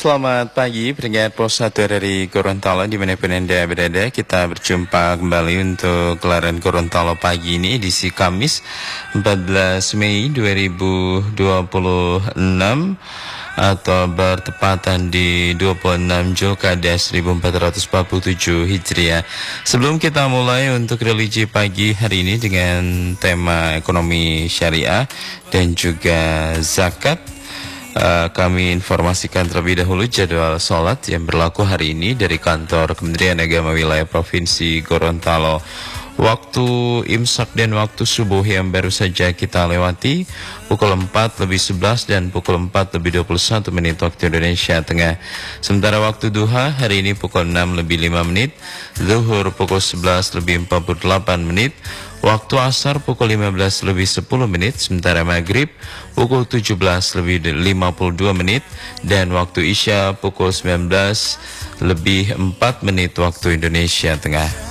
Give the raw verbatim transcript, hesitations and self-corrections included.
Selamat pagi, pendengar Pos satu dari Gorontalo dimanapun Anda berada. Kita berjumpa kembali untuk gelaran Gorontalo pagi ini, edisi Kamis empat belas Mei dua ribu dua puluh enam atau bertepatan di dua puluh enam Zulkaadah seribu empat ratus empat puluh tujuh Hijriah. Sebelum kita mulai untuk religi pagi hari ini dengan tema ekonomi syariah dan juga zakat, Uh, kami informasikan terlebih dahulu jadwal sholat yang berlaku hari ini dari kantor Kementerian Agama Wilayah Provinsi Gorontalo. Waktu imsak dan waktu subuh yang baru saja kita lewati pukul empat lebih sebelas dan pukul empat lebih dua puluh satu menit waktu Indonesia Tengah. Sementara waktu duha hari ini pukul enam lebih lima menit, zuhur pukul sebelas lebih empat puluh delapan menit, waktu asar pukul lima belas lebih sepuluh menit, sementara maghrib pukul tujuh belas lebih lima puluh dua menit, dan waktu isya pukul sembilan belas lebih empat menit waktu Indonesia Tengah.